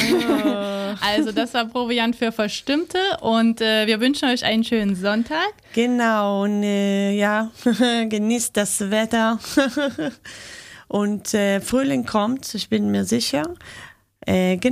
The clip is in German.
Also das war Proviant für Verstimmte und wir wünschen euch einen schönen Sonntag. Genau, und genießt das Wetter. Und Frühling kommt, ich bin mir sicher.